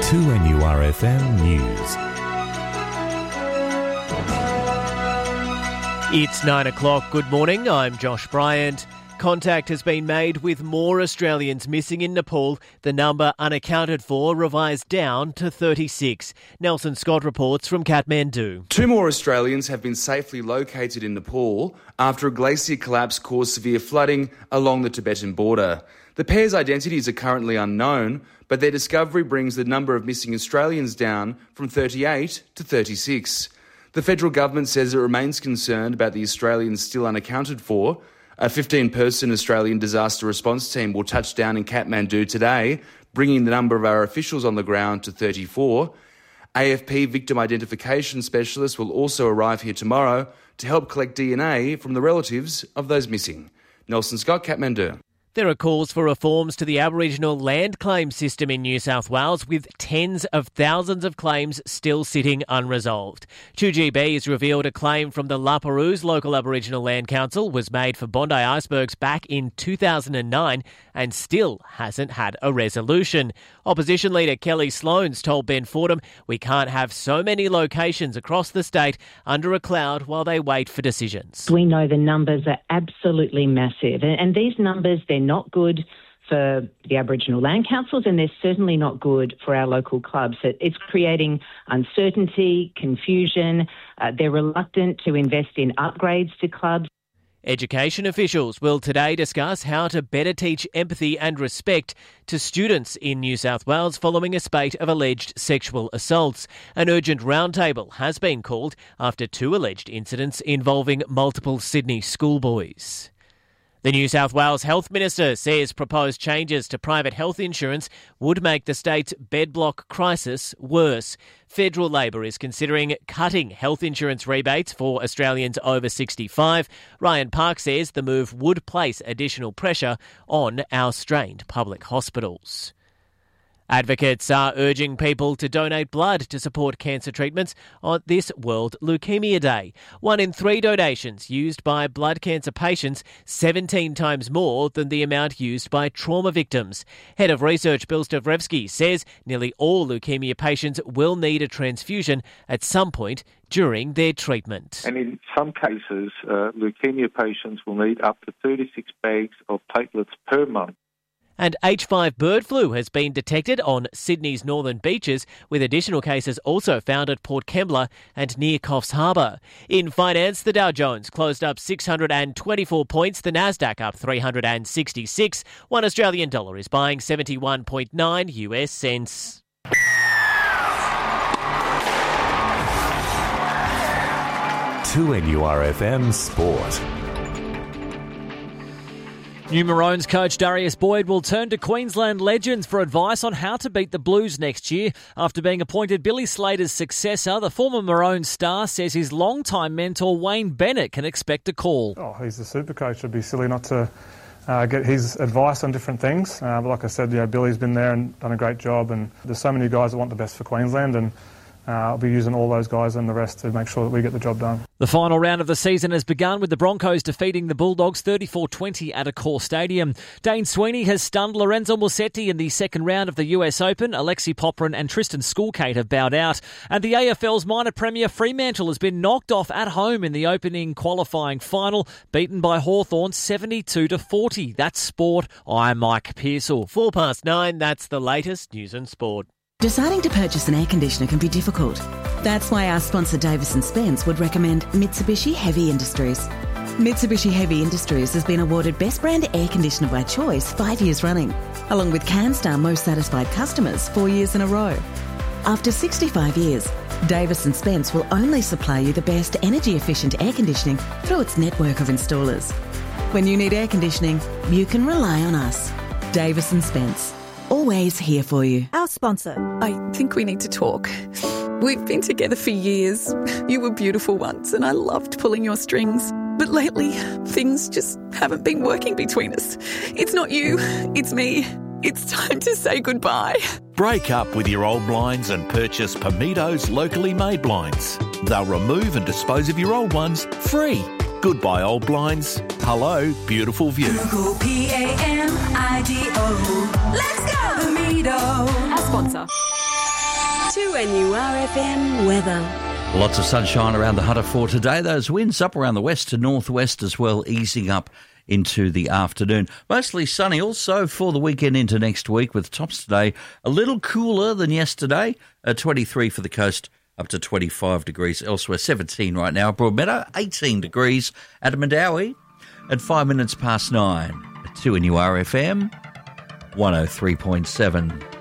2NURFM News. It's 9 o'clock. Good morning. I'm Josh Bryant. Contact has been made with more Australians missing in Nepal. The number unaccounted for revised down to 36. Nelson Scott reports from Kathmandu. 2 more Australians have been safely located in Nepal after a glacier collapse caused severe flooding along the Tibetan border. The pair's identities are currently unknown, but their discovery brings the number of missing Australians down from 38 to 36. The federal government says it remains concerned about the Australians still unaccounted for. A 15-person Australian disaster response team will touch down in Kathmandu today, bringing the number of our officials on the ground to 34. AFP victim identification specialists will also arrive here tomorrow to help collect DNA from the relatives of those missing. Nelson Scott, Kathmandu. There are calls for reforms to the Aboriginal land claim system in New South Wales, with tens of thousands of claims still sitting unresolved. 2GB has revealed a claim from the La Perouse local Aboriginal Land Council was made for Bondi icebergs back in 2009 and still hasn't had a resolution. Opposition leader Kelly Sloans told Ben Fordham, "We can't have so many locations across the state under a cloud while they wait for decisions." We know the numbers are absolutely massive, and these numbers, they're not good for the Aboriginal land councils, and they're certainly not good for our local clubs. It's creating uncertainty, confusion. They're reluctant to invest in upgrades to clubs. Education officials will today discuss how to better teach empathy and respect to students in New South Wales following a spate of alleged sexual assaults. An urgent roundtable has been called after 2 alleged incidents involving multiple Sydney schoolboys. The New South Wales Health Minister says proposed changes to private health insurance would make the state's bed block crisis worse. Federal Labor is considering cutting health insurance rebates for Australians over 65. Ryan Park says the move would place additional pressure on our strained public hospitals. Advocates are urging people to donate blood to support cancer treatments on this World Leukaemia Day. 1 in 3 donations used by blood cancer patients, 17 times more than the amount used by trauma victims. Head of Research Bill Stavrevsky says nearly all leukemia patients will need a transfusion at some point during their treatment. And in some cases, leukemia patients will need up to 36 bags of platelets per month. And H5 bird flu has been detected on Sydney's northern beaches, with additional cases also found at Port Kembla and near Coffs Harbour. In finance, the Dow Jones closed up 624 points, the Nasdaq up 366. 1 Australian dollar is buying 71.9 US cents. To NURFM Sport. New Maroons coach Darius Boyd will turn to Queensland legends for advice on how to beat the Blues next year. After being appointed Billy Slater's successor, the former Maroons star says his longtime mentor Wayne Bennett can expect a call. Oh, he's the super coach. It'd be silly not to get his advice on different things. But like I said, Billy's been there and done a great job, and there's so many guys that want the best for Queensland, and I'll be using all those guys and the rest to make sure that we get the job done. The final round of the season has begun with the Broncos defeating the Bulldogs 34-20 at Accor Stadium. Dane Sweeney has stunned Lorenzo Musetti in the second round of the US Open. Alexi Poprin and Tristan Schoolcate have bowed out. And the AFL's minor premier Fremantle has been knocked off at home in the opening qualifying final, beaten by Hawthorn 72-40. That's sport. I'm Mike Pearsall. 9:04, that's the latest news and sport. Deciding to purchase an air conditioner can be difficult. That's why our sponsor Davis & Spence would recommend Mitsubishi Heavy Industries. Mitsubishi Heavy Industries has been awarded Best Brand Air Conditioner by Choice 5 years running, along with CanStar Most Satisfied Customers 4 years in a row. After 65 years, Davis & Spence will only supply you the best energy-efficient air conditioning through its network of installers. When you need air conditioning, you can rely on us. Davis & Spence. Always here for you. Our sponsor. I think we need to talk. We've been together for years. You were beautiful once and I loved pulling your strings. But lately, things just haven't been working between us. It's not you, it's me. It's time to say goodbye. Break up with your old blinds and purchase Pamitos locally made blinds. They'll remove and dispose of your old ones free. Goodbye old blinds. Hello, beautiful view. Google PAMIDO. Let's go, Pamito. Our sponsor. 2NURFM weather. Lots of sunshine around the Hunter for today. Those winds up around the west to northwest as well, easing up into the afternoon. Mostly sunny also for the weekend into next week, with tops today a little cooler than yesterday. 23 for the coast, up to 25 degrees elsewhere. 17 right now. Broadmeadow, 18 degrees at Mandowi at 5 minutes past 9. At 2NURFM 103.7.